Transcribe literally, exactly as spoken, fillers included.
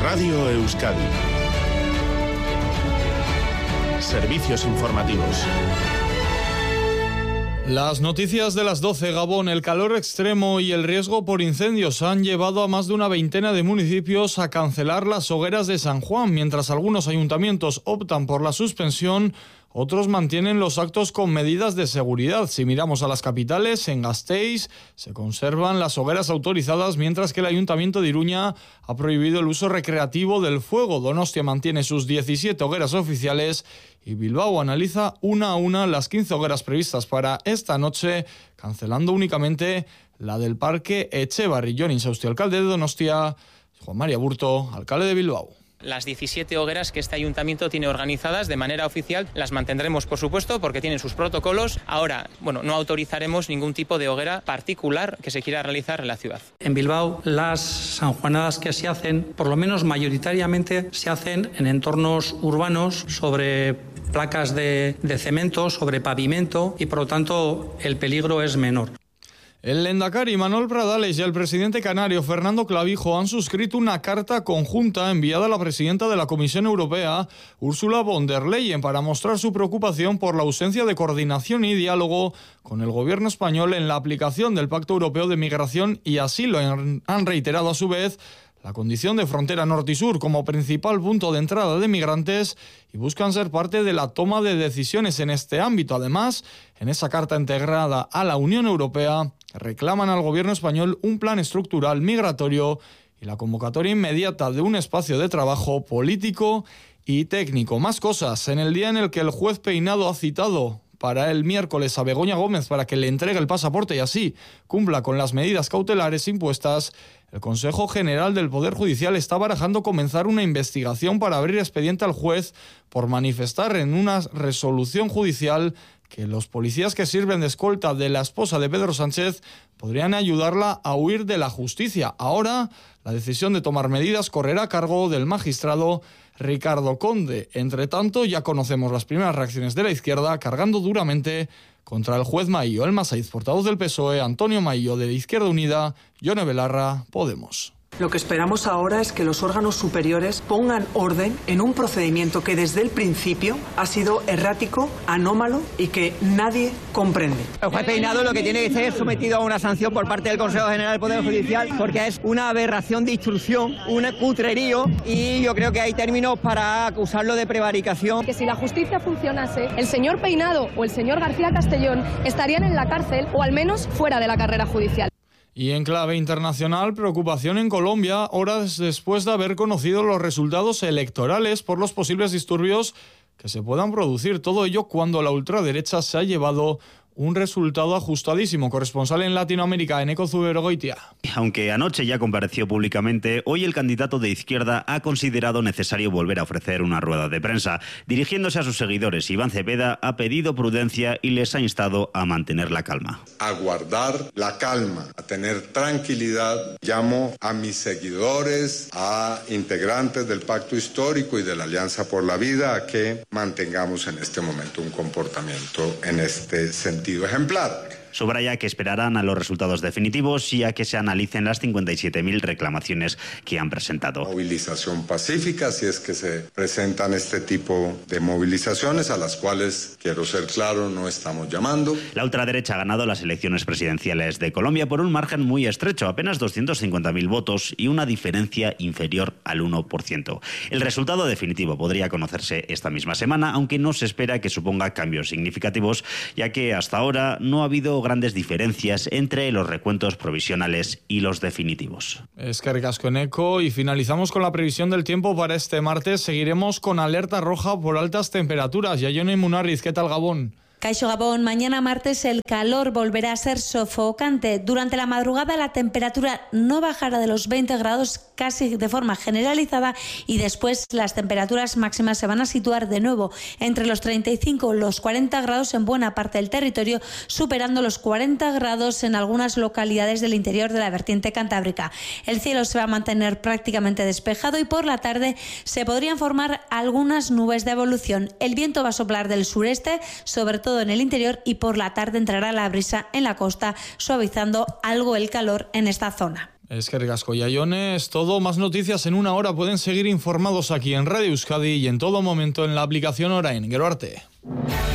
Radio Euskadi. Servicios informativos. Las noticias de las doce. Gabón, el calor extremo y el riesgo por incendios han llevado a más de una veintena de municipios a cancelar las hogueras de San Juan. Mientras algunos ayuntamientos optan por la suspensión, otros mantienen los actos con medidas de seguridad. Si miramos a las capitales, en Gasteiz se conservan las hogueras autorizadas, mientras que el Ayuntamiento de Iruña ha prohibido el uso recreativo del fuego. Donostia mantiene sus diecisiete hogueras oficiales y Bilbao analiza una a una las quince hogueras previstas para esta noche, cancelando únicamente la del Parque Etxebarri. Jon Insausti, alcalde de Donostia; Juan María Burto, alcalde de Bilbao. Las diecisiete hogueras que este ayuntamiento tiene organizadas de manera oficial las mantendremos, por supuesto, porque tienen sus protocolos. Ahora, bueno, no autorizaremos ningún tipo de hoguera particular que se quiera realizar en la ciudad. En Bilbao, las sanjuanadas que se hacen, por lo menos mayoritariamente, se hacen en entornos urbanos, sobre placas de, de cemento, sobre pavimento, y por lo tanto el peligro es menor. El lehendakari Manuel Pradales y el presidente canario Fernando Clavijo han suscrito una carta conjunta enviada a la presidenta de la Comisión Europea, Ursula von der Leyen, para mostrar su preocupación por la ausencia de coordinación y diálogo con el gobierno español en la aplicación del Pacto Europeo de Migración y Asilo. Han reiterado a su vez la condición de frontera norte y sur como principal punto de entrada de migrantes y buscan ser parte de la toma de decisiones en este ámbito. Además, en esa carta integrada a la Unión Europea, reclaman al gobierno español un plan estructural migratorio y la convocatoria inmediata de un espacio de trabajo político y técnico. Más cosas. En el día en el que el juez Peinado ha citado para el miércoles a Begoña Gómez para que le entregue el pasaporte y así cumpla con las medidas cautelares impuestas, el Consejo General del Poder Judicial está barajando comenzar una investigación para abrir expediente al juez por manifestar en una resolución judicial que los policías que sirven de escolta de la esposa de Pedro Sánchez podrían ayudarla a huir de la justicia. Ahora, la decisión de tomar medidas correrá a cargo del magistrado Ricardo Conde. Entre tanto, ya conocemos las primeras reacciones de la izquierda, cargando duramente contra el juez Maillo. Elma Saiz, portavoz del P S O E, Antonio Maillo, de Izquierda Unida, Yone Belarra, Podemos. Lo que esperamos ahora es que los órganos superiores pongan orden en un procedimiento que desde el principio ha sido errático, anómalo y que nadie comprende. El juez Peinado lo que tiene que ser sometido a una sanción por parte del Consejo General del Poder Judicial, porque es una aberración de instrucción, un cutrerío, y yo creo que hay términos para acusarlo de prevaricación. Que si la justicia funcionase, el señor Peinado o el señor García Castellón estarían en la cárcel o al menos fuera de la carrera judicial. Y en clave internacional, preocupación en Colombia, horas después de haber conocido los resultados electorales por los posibles disturbios que se puedan producir. Todo ello cuando la ultraderecha se ha llevado un resultado ajustadísimo. Corresponsal en Latinoamérica, Eneko Zuberogoitia. Aunque anoche ya compareció públicamente, hoy el candidato de izquierda ha considerado necesario volver a ofrecer una rueda de prensa. Dirigiéndose a sus seguidores, Iván Cepeda ha pedido prudencia y les ha instado a mantener la calma. A guardar la calma, a tener tranquilidad. Llamo a mis seguidores, a integrantes del Pacto Histórico y de la Alianza por la Vida a que mantengamos en este momento un comportamiento en este sentido ejemplar. Subraya que esperarán a los resultados definitivos y a que se analicen las cincuenta y siete mil reclamaciones que han presentado. Movilización pacífica, si es que se presentan este tipo de movilizaciones, a las cuales, quiero ser claro, no estamos llamando. La ultraderecha ha ganado las elecciones presidenciales de Colombia por un margen muy estrecho, apenas doscientos cincuenta mil votos y una diferencia inferior al uno por ciento. El resultado definitivo podría conocerse esta misma semana, aunque no se espera que suponga cambios significativos, ya que hasta ahora no ha habido grandes diferencias entre los recuentos provisionales y los definitivos. Eskerrik asko, Eneko, y finalizamos con la previsión del tiempo para este martes. Seguiremos con alerta roja por altas temperaturas. Yayone Munarriz, ¿qué tal, Gabón? Caixo Gabón, mañana martes el calor volverá a ser sofocante. Durante la madrugada la temperatura no bajará de los veinte grados casi de forma generalizada y después las temperaturas máximas se van a situar de nuevo entre los treinta y cinco y los cuarenta grados en buena parte del territorio, superando los cuarenta grados en algunas localidades del interior de la vertiente cantábrica. El cielo se va a mantener prácticamente despejado y por la tarde se podrían formar algunas nubes de evolución. El viento va a soplar del sureste, sobre todo en el interior, y por la tarde entrará la brisa en la costa, suavizando algo el calor en esta zona. Es que ricasco, Yayones. Todo, más noticias en una hora. Pueden seguir informados aquí en Radio Euskadi y en todo momento en la aplicación Orain. Gero arte.